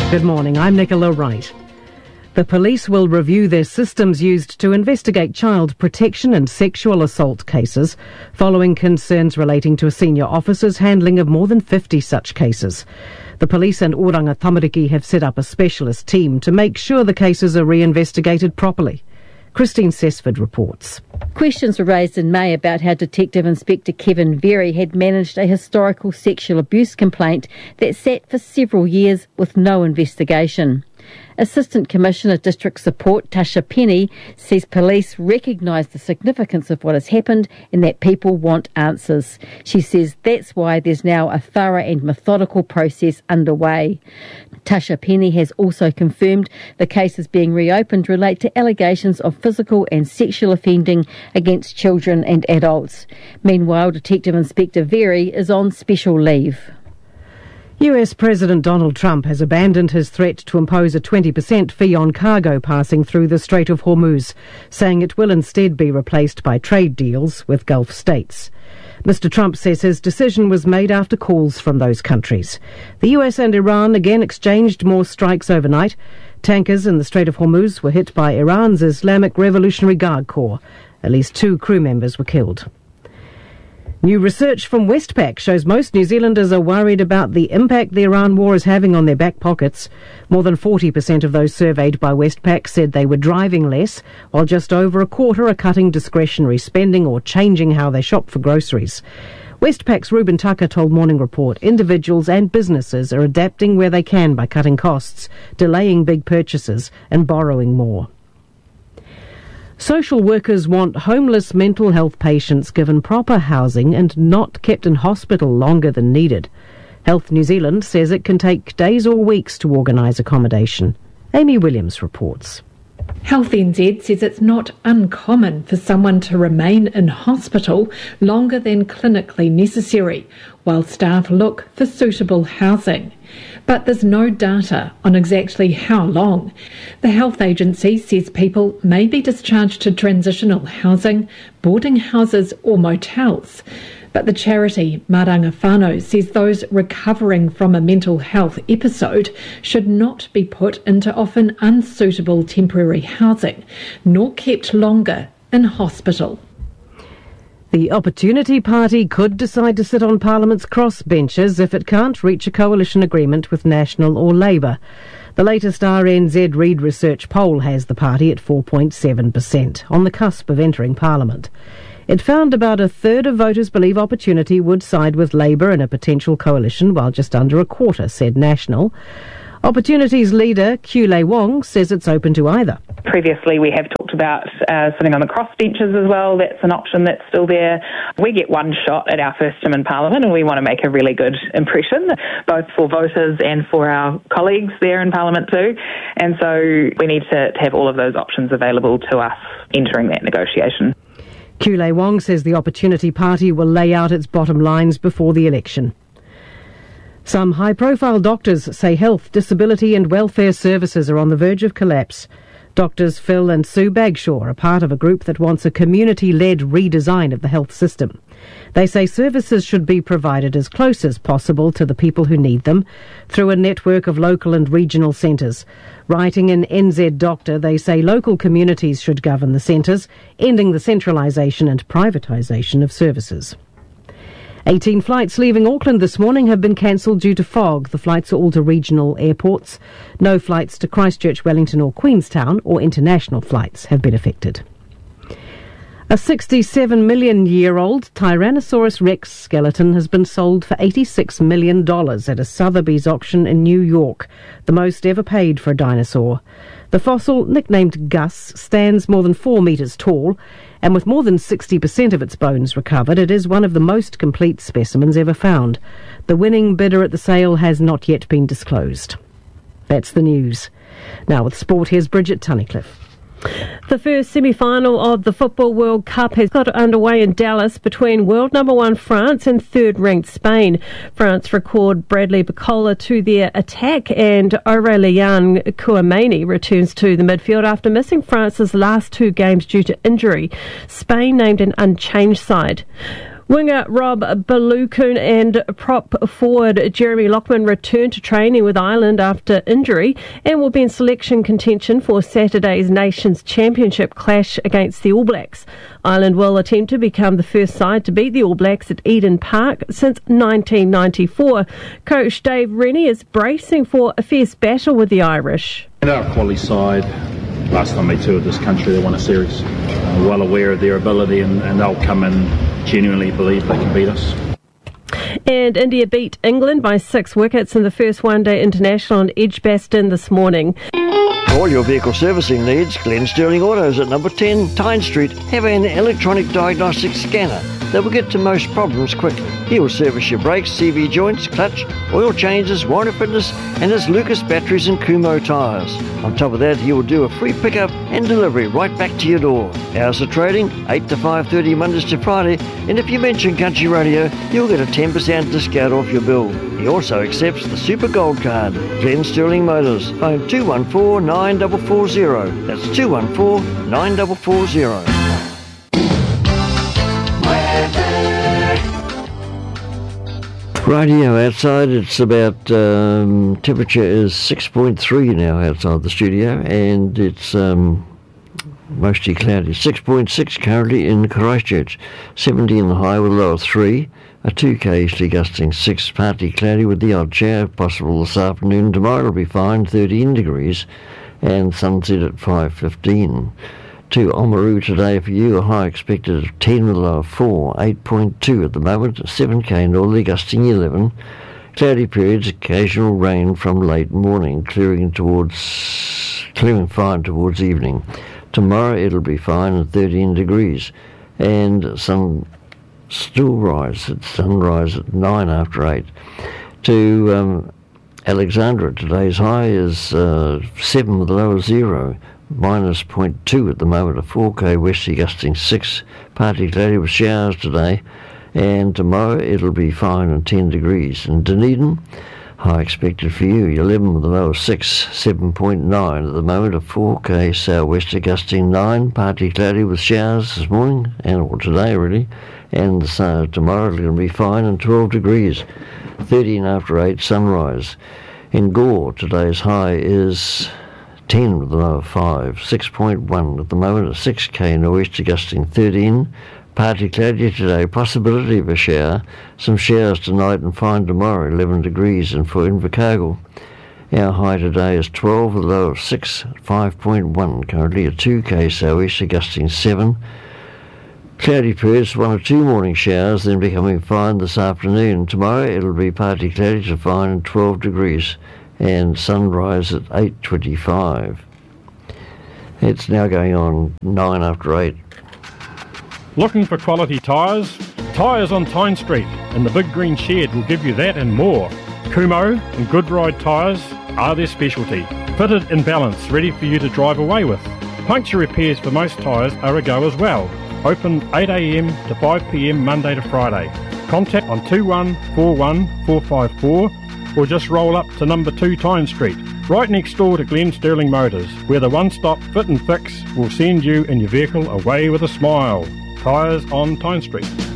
Good morning, I'm Nicola Wright. The police will review their systems used to investigate child protection and sexual assault cases following concerns relating to a senior officer's handling of more than 50 such cases. The police and Oranga Tamariki have set up a specialist team to make sure the cases are reinvestigated properly. Christine Sesford reports. Questions were raised in May about how Detective Inspector Kevin Very had managed a historical sexual abuse complaint that sat for several years with no investigation. Assistant Commissioner District Support Tasha Penny says police recognise the significance of what has happened and that people want answers. She says that's why there's now a thorough and methodical process underway. Tasha Penny has also confirmed the cases being reopened relate to allegations of physical and sexual offending against children and adults. Meanwhile, Detective Inspector Very is on special leave. US President Donald Trump has abandoned his threat to impose a 20% fee on cargo passing through the Strait of Hormuz, saying it will instead be replaced by trade deals with Gulf states. Mr. Trump says his decision was made after calls from those countries. The US and Iran again exchanged more strikes overnight. Tankers in the Strait of Hormuz were hit by Iran's Islamic Revolutionary Guard Corps. At least 2 crew members were killed. New research from Westpac shows most New Zealanders are worried about the impact the Iran war is having on their back pockets. More than 40% of those surveyed by Westpac said they were driving less, while just over a quarter are cutting discretionary spending or changing how they shop for groceries. Westpac's Ruben Tucker told Morning Report individuals and businesses are adapting where they can by cutting costs, delaying big purchases and borrowing more. Social workers want homeless mental health patients given proper housing and not kept in hospital longer than needed. Health New Zealand says it can take days or weeks to organise accommodation. Amy Williams reports. Health NZ says it's not uncommon for someone to remain in hospital longer than clinically necessary, while staff look for suitable housing. But there's no data on exactly how long. The health agency says people may be discharged to transitional housing, boarding houses or motels. But the charity Maranga Whānau says those recovering from a mental health episode should not be put into often unsuitable temporary housing, nor kept longer in hospital. The Opportunity Party could decide to sit on Parliament's crossbenches if it can't reach a coalition agreement with National or Labour. The latest RNZ Reid Research poll has the party at 4.7%, on the cusp of entering Parliament. It found about a third of voters believe Opportunity would side with Labour in a potential coalition, while just under a quarter said National. Opportunity's leader, Kule Wong, says it's open to either. Previously, we have talked about sitting on the crossbenches as well. That's an option that's still there. We get one shot at our first term in Parliament, and we want to make a really good impression, both for voters and for our colleagues there in Parliament too. And so we need to have all of those options available to us entering that negotiation. Kule Wong says the Opportunity Party will lay out its bottom lines before the election. Some high-profile doctors say health, disability and welfare services are on the verge of collapse. Doctors Phil and Sue Bagshaw are part of a group that wants a community-led redesign of the health system. They say services should be provided as close as possible to the people who need them through a network of local and regional centres. Writing in NZ Doctor, they say local communities should govern the centres, ending the centralisation and privatisation of services. 18 flights leaving Auckland this morning have been cancelled due to fog. The flights are all to regional airports. No flights to Christchurch, Wellington or Queenstown or international flights have been affected. A 67-million-year-old Tyrannosaurus rex skeleton has been sold for $86 million at a Sotheby's auction in New York, the most ever paid for a dinosaur. The fossil, nicknamed Gus, stands more than 4 metres tall, and with more than 60% of its bones recovered, it is one of the most complete specimens ever found. The winning bidder at the sale has not yet been disclosed. That's the news. Now with sport, here's Bridget Tunnicliffe. The first semi-final of the Football World Cup has got underway in Dallas between world number 1 France and third-ranked Spain. France record Bradley Barcola to their attack, and Aurélien Tchouameni returns to the midfield after missing France's last 2 games due to injury. Spain named an unchanged side. Winger Rob Baloucoune and prop forward Jeremy Loughman return to training with Ireland after injury and will be in selection contention for Saturday's Nations Championship clash against the All Blacks. Ireland will attempt to become the first side to beat the All Blacks at Eden Park since 1994. Coach Dave Rennie is bracing for a fierce battle with the Irish. They're a quality side. Last time they toured this country, they won a series. Well aware of their ability, and they'll come in genuinely believe they can beat us. And India beat England by 6 wickets in the first one-day international in Edgbaston this morning. For all your vehicle servicing needs, Glenn Sterling Autos at number 10 Tyne Street have an electronic diagnostic scanner that will get to most problems quickly. He will service your brakes, CV joints, clutch, oil changes, warranty fitness, and his Lucas batteries and Kumho tyres. On top of that, he will do a free pickup and delivery right back to your door. Hours of trading, 8 to 5:30 Mondays to Friday, and if you mention Country Radio, you'll get a 10% discount off your bill. He also accepts the Super Gold Card. Glenn Sterling Motors, phone 214-9440. That's 214-9440. Radio outside, it's about, temperature is 6.3 now outside the studio, and it's mostly cloudy. 6.6 currently in Christchurch, 70 in the high with a low of 3, a 2k easterly gusting 6, partly cloudy with the odd shower possible this afternoon. Tomorrow will be fine, 13 degrees, and sunset at 5:15. To Oamaru today for you, a high expected of 10 with a low of 4, 8.2 at the moment, 7k northerly gusting 11. Cloudy periods, occasional rain from late morning, clearing fine towards evening. Tomorrow it'll be fine at 13 degrees, and sun still rise at sunrise at 9 after 8. To Alexandra, today's high is 7 with a low of 0. Minus 0.2 at the moment, a 4k westerly gusting 6, partly cloudy with showers today, and tomorrow it'll be fine and 10 degrees. And Dunedin, high expected for you, 11 with a low of 6, 7.9 at the moment, a 4k southwester gusting 9, partly cloudy with showers this morning, or today really, and tomorrow it's going to be fine and 12 degrees, 13 after 8 sunrise. In Gore, today's high is 10 with a low of 5, 6.1 at the moment, a 6k nor'wester gusting 13, partly cloudy today, possibility of a shower, some showers tonight and fine tomorrow, 11 degrees. And for Invercargill, our high today is 12 with a low of 6, 5.1, currently a 2k sou'wester gusting 7, cloudy periods, 1 or 2 morning showers, then becoming fine this afternoon. Tomorrow it'll be partly cloudy to fine and 12 degrees. And sunrise at 8:25. It's now going on 9 after 8. Looking for quality tyres? Tyres on Tyne Street and the Big Green Shed will give you that and more. Kumho and Goodride tyres are their specialty. Fitted in balance, ready for you to drive away with. Puncture repairs for most tyres are a go as well. Open 8am to 5pm Monday to Friday. Contact on 2141 454 or just roll up to number 2 Tyne Street, right next door to Glenn Sterling Motors, where the one-stop fit and fix will send you and your vehicle away with a smile. Tyres on Tyne Street.